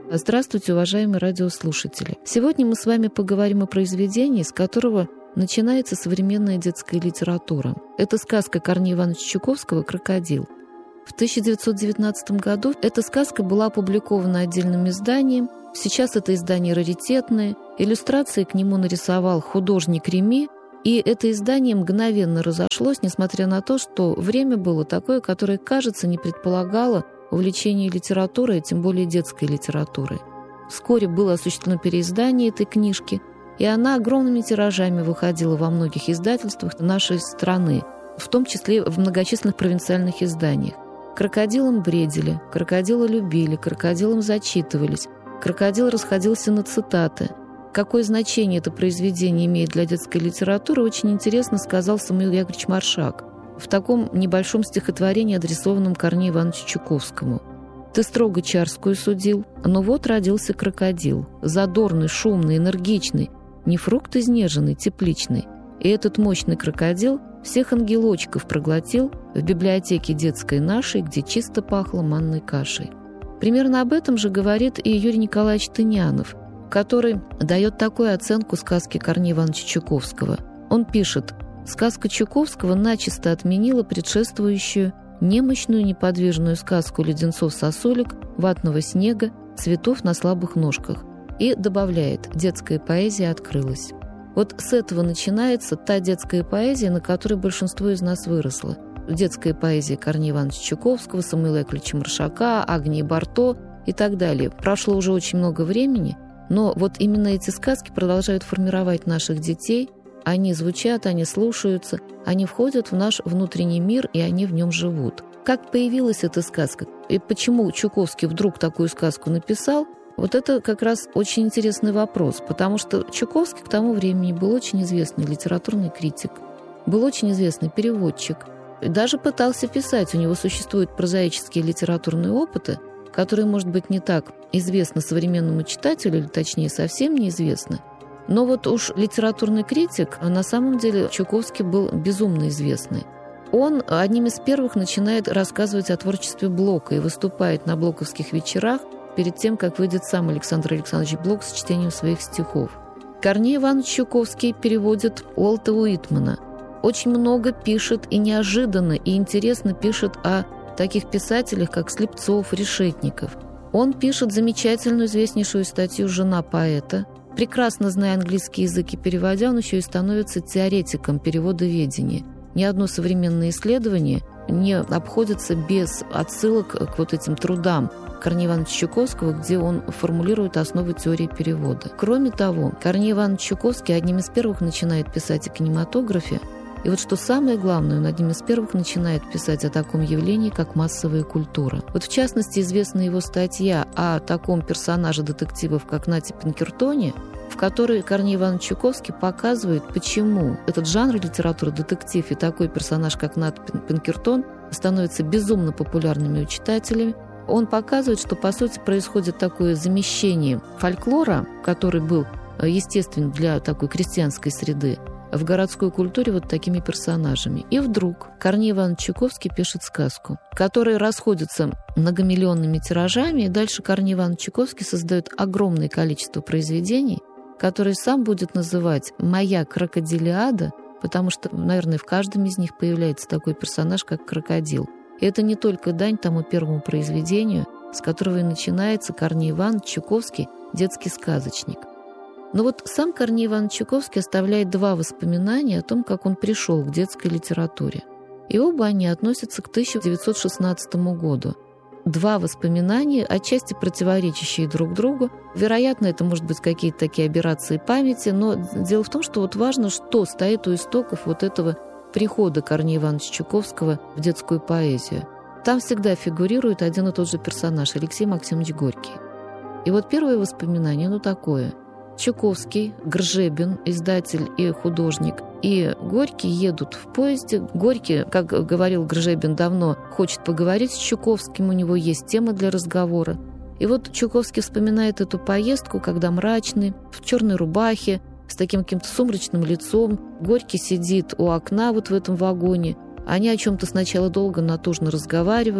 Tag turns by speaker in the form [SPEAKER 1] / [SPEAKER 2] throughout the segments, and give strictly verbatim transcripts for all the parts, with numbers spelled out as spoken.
[SPEAKER 1] Здравствуйте, уважаемые радиослушатели. Сегодня мы с вами поговорим о произведении, с которого начинается современная детская литература. Это сказка Корнея Ивановича Чуковского «Крокодил». В тысяча девятьсот девятнадцатом году эта сказка была опубликована отдельным изданием. Сейчас это издание раритетное. Иллюстрации к нему нарисовал художник Реми. И это издание мгновенно разошлось, несмотря на то, что время было такое, которое, кажется, не предполагало увлечение литературой, тем более детской литературой. Вскоре было осуществлено переиздание этой книжки, и она огромными тиражами выходила во многих издательствах нашей страны, в том числе в многочисленных провинциальных изданиях. Крокодилом бредили, крокодила любили, крокодилом зачитывались, крокодил расходился на цитаты. Какое значение это произведение имеет для детской литературы, очень интересно сказал Самуил Яковлевич Маршак в таком небольшом стихотворении, адресованном Корнею Ивановичу Чуковскому. «Ты строго чарскую судил, но вот родился крокодил, задорный, шумный, энергичный, не фрукт изнеженный, тепличный. И этот мощный крокодил всех ангелочков проглотил в библиотеке детской нашей, где чисто пахло манной кашей». Примерно об этом же говорит и Юрий Николаевич Тынянов, который дает такую оценку сказке Корнея Ивановича Чуковского. Он пишет: «Сказка Чуковского начисто отменила предшествующую немощную неподвижную сказку леденцов-сосулек, ватного снега, цветов на слабых ножках». И добавляет: детская поэзия открылась. Вот с этого начинается та детская поэзия, на которой большинство из нас выросло. Детская поэзия Корнея Ивановича Чуковского, Самуила Яковлевича Маршака, Агнии Барто и так далее. Прошло уже очень много времени, но вот именно эти сказки продолжают формировать наших детей. Они звучат, они слушаются, они входят в наш внутренний мир, и они в нем живут. Как появилась эта сказка? И почему Чуковский вдруг такую сказку написал? Вот это как раз очень интересный вопрос, потому что Чуковский к тому времени был очень известный литературный критик, был очень известный переводчик, и даже пытался писать. У него существуют прозаические литературные опыты, которые, может быть, не так известны современному читателю, или точнее совсем неизвестны. Но вот уж литературный критик, на самом деле Чуковский был безумно известный. Он одним из первых начинает рассказывать о творчестве Блока и выступает на блоковских вечерах перед тем, как выйдет сам Александр Александрович Блок с чтением своих стихов. Корней Иванович Чуковский переводит Уолта Уитмана. Очень много пишет и неожиданно, и интересно пишет о таких писателях, как Слепцов, Решетников. Он пишет замечательную, известнейшую статью «Жена поэта». Прекрасно зная английский язык и переводя, он еще и становится теоретиком переводоведения. Ни одно современное исследование не обходится без отсылок к вот этим трудам Корнея Ивановича Чуковского, где он формулирует основы теории перевода. Кроме того, Корней Иванович Чуковский одним из первых начинает писать о кинематографе. И вот что самое главное, он одним из первых начинает писать о таком явлении, как массовая культура. Вот в частности, известна его статья о таком персонаже детективов, как Нате Пинкертоне, в которой Корней Иванович Чуковский показывает, почему этот жанр литературы детектив и такой персонаж, как Ната Пинкертон, становятся безумно популярными у читателей. Он показывает, что, по сути, происходит такое замещение фольклора, который был естественен для такой крестьянской среды, в городской культуре вот такими персонажами. И вдруг Корней Иванович Чуковский пишет сказку, которая расходится многомиллионными тиражами, и дальше Корней Иванович Чуковский создает огромное количество произведений, которые сам будет называть «Моя крокодилиада», потому что, наверное, в каждом из них появляется такой персонаж, как крокодил. И это не только дань тому первому произведению, с которого и начинается Корней Иванович Чуковский, детский сказочник. Но вот сам Корней Иванович Чуковский оставляет два воспоминания о том, как он пришел к детской литературе. И оба они относятся к тысяча девятьсот шестнадцатому году. Два воспоминания, отчасти противоречащие друг другу. Вероятно, это, может быть, какие-то такие аберрации памяти, но дело в том, что вот важно, что стоит у истоков вот этого прихода Корнея Ивановича Чуковского в детскую поэзию. Там всегда фигурирует один и тот же персонаж – Алексей Максимович Горький. И вот первое воспоминание, ну такое – Чуковский, Гржебин, издатель и художник, и Горький едут в поезде. Горький, как говорил Гржебин, давно хочет поговорить с Чуковским, у него есть тема для разговора. И вот Чуковский вспоминает эту поездку, когда мрачный, в черной рубахе, с таким каким-то сумрачным лицом. Горький сидит у окна вот в этом вагоне. Они о чем-то сначала долго натужно разговаривают,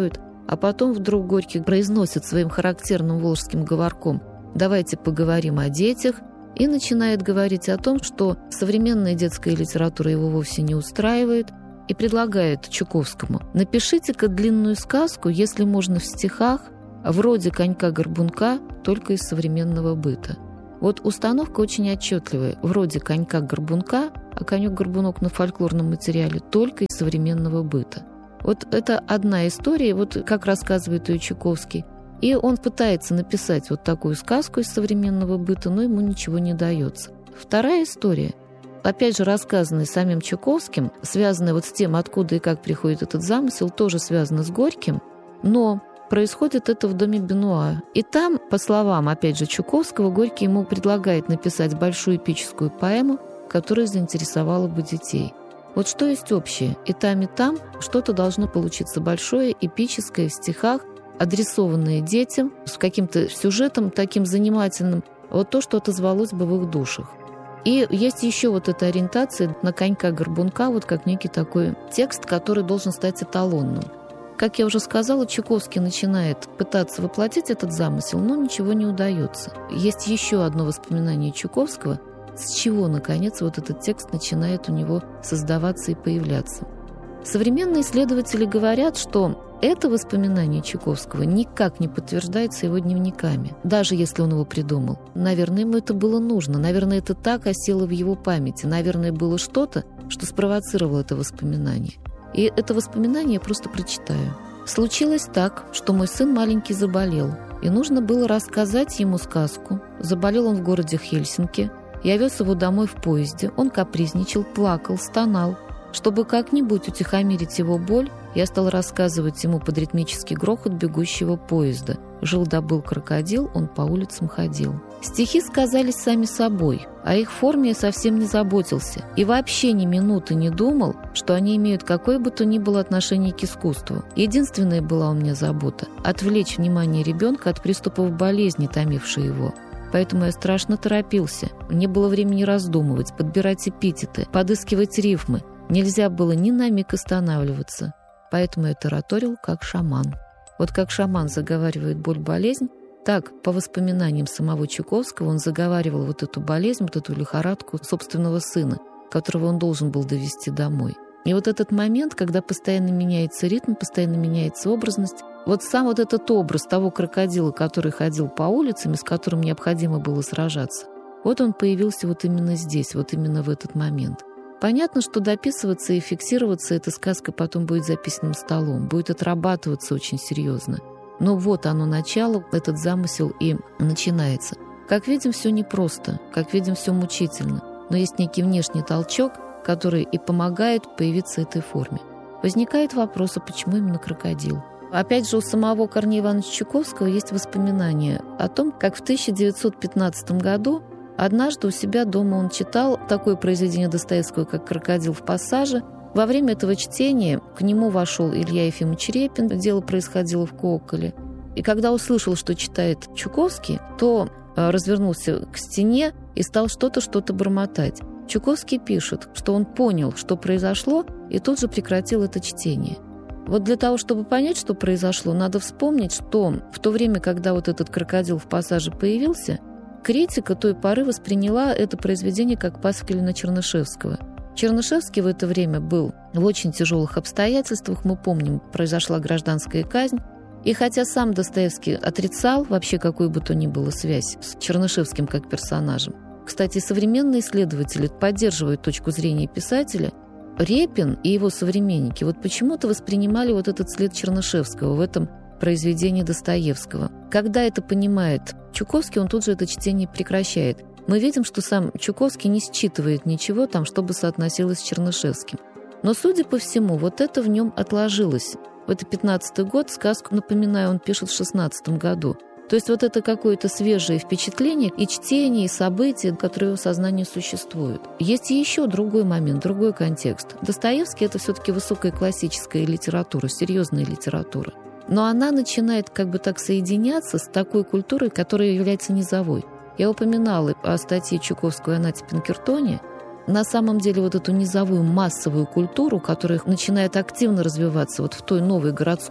[SPEAKER 1] а потом вдруг Горький произносит своим характерным волжским говорком: «Давайте поговорим о детях», и начинает говорить о том, что современная детская литература его вовсе не устраивает, и предлагает Чуковскому: «Напишите-ка длинную сказку, если можно в стихах, вроде «Конька-горбунка», только из современного быта». Вот установка очень отчетливая: вроде «Конька-горбунка», а конек-горбунок на фольклорном материале только из современного быта. Вот это одна история, вот как рассказывает ее Чуковский. И он пытается написать вот такую сказку из современного быта, но ему ничего не дается. Вторая история, опять же рассказанная самим Чуковским, связанная вот с тем, откуда и как приходит этот замысел, тоже связана с Горьким, но происходит это в доме Бенуа. И там, по словам, опять же, Чуковского, Горький ему предлагает написать большую эпическую поэму, которая заинтересовала бы детей. Вот что есть общее? И там, и там что-то должно получиться большое, эпическое, в стихах, адресованное детям, с каким-то сюжетом таким занимательным, вот то, что отозвалось бы в их душах. И есть еще вот эта ориентация на конька-горбунка, вот как некий такой текст, который должен стать эталонным. Как я уже сказала, Чуковский начинает пытаться воплотить этот замысел, но ничего не удается. Есть еще одно воспоминание Чуковского, с чего, наконец, вот этот текст начинает у него создаваться и появляться. Современные исследователи говорят, что это воспоминание Чуковского никак не подтверждается его дневниками, даже если он его придумал. Наверное, ему это было нужно, наверное, это так осело в его памяти, наверное, было что-то, что спровоцировало это воспоминание. И это воспоминание я просто прочитаю. «Случилось так, что мой сын маленький заболел, и нужно было рассказать ему сказку. Заболел он в городе Хельсинки. Я вез его домой в поезде, он капризничал, плакал, стонал. Чтобы как-нибудь утихомирить его боль, я стал рассказывать ему под ритмический грохот бегущего поезда. Жил-да-был крокодил, он по улицам ходил. Стихи сказались сами собой, о их форме я совсем не заботился и вообще ни минуты не думал, что они имеют какое бы то ни было отношение к искусству. Единственная была у меня забота – отвлечь внимание ребенка от приступов болезни, томившей его. Поэтому я страшно торопился. Не было времени раздумывать, подбирать эпитеты, подыскивать рифмы. Нельзя было ни на миг останавливаться. Поэтому я тараторил, как шаман. Вот как шаман заговаривает боль-болезнь, так, по воспоминаниям самого Чуковского, он заговаривал вот эту болезнь, вот эту лихорадку собственного сына, которого он должен был довести домой. И вот этот момент, когда постоянно меняется ритм, постоянно меняется образность, вот сам вот этот образ того крокодила, который ходил по улицам, и с которым необходимо было сражаться, вот он появился вот именно здесь, вот именно в этот момент. Понятно, что дописываться и фиксироваться эта сказка потом будет за письменным столом, будет отрабатываться очень серьезно. Но вот оно начало, этот замысел и начинается. Как видим, все непросто, как видим, все мучительно, но есть некий внешний толчок, который и помогает появиться этой форме. Возникает вопрос, а почему именно крокодил? Опять же, у самого Корнея Ивановича Чуковского есть воспоминания о том, как в тысяча девятьсот пятнадцатом году однажды у себя дома он читал такое произведение Достоевского, как «Крокодил в пассаже». Во время этого чтения к нему вошел Илья Ефимович Репин, дело происходило в Коколе. И когда услышал, что читает Чуковский, то развернулся к стене и стал что-то, что-то бормотать. Чуковский пишет, что он понял, что произошло, и тут же прекратил это чтение. Вот для того, чтобы понять, что произошло, надо вспомнить, что в то время, когда вот этот «Крокодил в пассаже» появился, критика той поры восприняла это произведение как пасквиль на Чернышевского. Чернышевский в это время был в очень тяжелых обстоятельствах. Мы помним, произошла гражданская казнь. И хотя сам Достоевский отрицал вообще какую бы то ни было связь с Чернышевским как персонажем, кстати, современные исследователи поддерживают точку зрения писателя, Репин и его современники вот почему-то воспринимали вот этот след Чернышевского в этом произведении Достоевского. Когда это понимает Чуковский, он тут же это чтение прекращает. Мы видим, что сам Чуковский не считывает ничего там, чтобы соотносилось с Чернышевским. Но, судя по всему, вот это в нем отложилось. Это пятнадцатый год, сказку, напоминаю, он пишет в шестнадцатом году. То есть вот это какое-то свежее впечатление и чтение, и события, которые в его сознании существуют. Есть и еще другой момент, другой контекст. Достоевский – это все-таки высокая классическая литература, серьезная литература. Но она начинает как бы так соединяться с такой культурой, которая является низовой. Я упоминала о статье Чуковского и Анате Пинкертоне. На самом деле вот эту низовую массовую культуру, которая начинает активно развиваться вот в той новой городской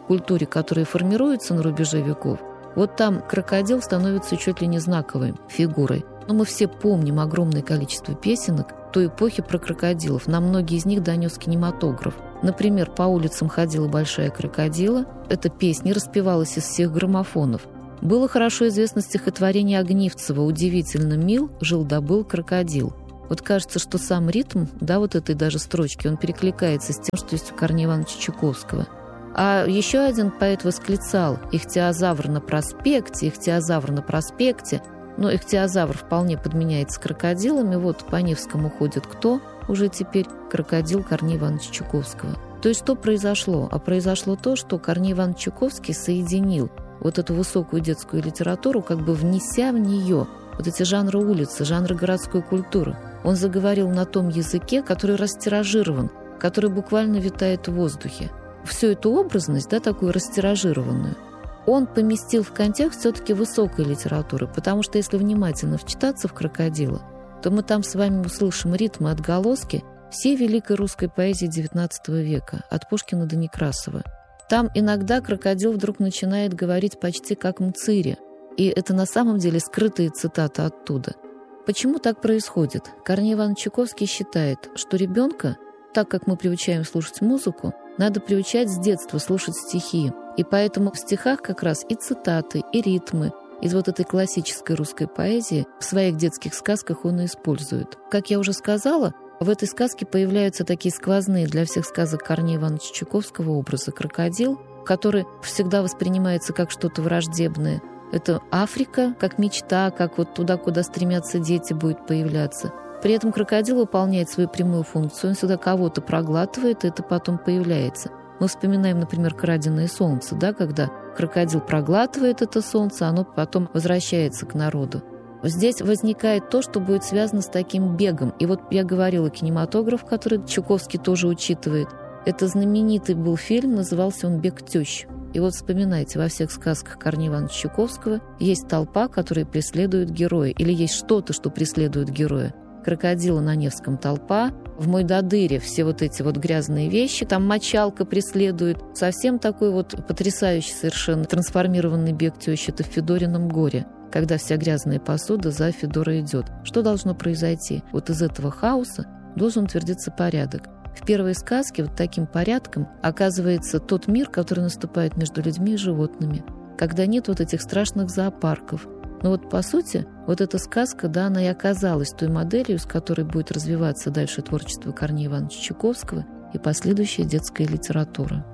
[SPEAKER 1] культуре, которая формируется на рубеже веков, вот там крокодил становится чуть ли не знаковой фигурой. Но мы все помним огромное количество песенок той эпохи про крокодилов. Нам многие из них донес кинематограф. Например, «По улицам ходила большая крокодила». Эта песня распевалась из всех граммофонов. Было хорошо известно стихотворение Огнивцева «Удивительно мил, жил-да-был крокодил». Вот кажется, что сам ритм, да, вот этой даже строчки, он перекликается с тем, что есть у Корнея Ивановича Чуковского. А еще один поэт восклицал: «Ихтиозавр на проспекте, ихтиозавр на проспекте». Но ихтиозавр вполне подменяется крокодилами. Вот по Невскому ходит кто уже теперь? Крокодил Корнея Ивановича Чуковского. То есть что произошло? А произошло то, что Корней Иванович Чуковский соединил вот эту высокую детскую литературу, как бы внеся в нее вот эти жанры улицы, жанры городской культуры. Он заговорил на том языке, который растиражирован, который буквально витает в воздухе. Всю эту образность, да, такую растиражированную, он поместил в контекст все-таки высокой литературы, потому что если внимательно вчитаться в «Крокодила», то мы там с вами услышим ритмы, отголоски всей великой русской поэзии девятнадцатого века, от Пушкина до Некрасова. Там иногда крокодил вдруг начинает говорить почти как Мцыри, и это на самом деле скрытые цитаты оттуда. Почему так происходит? Корней Иванович Чуковский считает, что ребенка, так как мы приучаем слушать музыку, надо приучать с детства слушать стихи. И поэтому в стихах как раз и цитаты, и ритмы из вот этой классической русской поэзии в своих детских сказках он и использует. Как я уже сказала, в этой сказке появляются такие сквозные для всех сказок Корнея Ивановича Чуковского образы. Крокодил, который всегда воспринимается как что-то враждебное. Это Африка, как мечта, как вот туда, куда стремятся дети, будет появляться. При этом крокодил выполняет свою прямую функцию, он всегда кого-то проглатывает, и это потом появляется. Мы вспоминаем, например, «Краденое солнце», да, когда крокодил проглатывает это солнце, оно потом возвращается к народу. Здесь возникает то, что будет связано с таким бегом. И вот я говорила, кинематограф, который Чуковский тоже учитывает. Это знаменитый был фильм, назывался он «Бег тещ». И вот вспоминайте, во всех сказках Корнея Ивановича Чуковского есть толпа, которая преследует героя, или есть что-то, что преследует героя. Крокодила на Невском толпа, в Мойдодыре все вот эти вот грязные вещи, там мочалка преследует. Совсем такой вот потрясающий совершенно трансформированный бег тещи — это в Федорином горе, когда вся грязная посуда за Федорой идет. Что должно произойти? Вот из этого хаоса должен утвердиться порядок. В первой сказке вот таким порядком оказывается тот мир, который наступает между людьми и животными, когда нет вот этих страшных зоопарков. Но вот по сути, вот эта сказка, да, она и оказалась той моделью, с которой будет развиваться дальше творчество Корнея Ивановича Чуковского и последующая детская литература.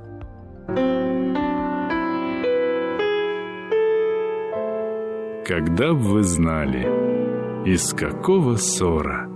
[SPEAKER 2] Когда б вы знали, из какого ссора